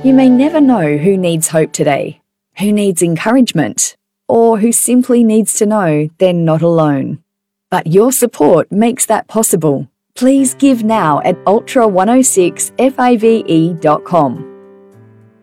You may never know who needs hope today, who needs encouragement, or who simply needs to know they're not alone. But your support makes that possible. Please give now at ultra106fave.com.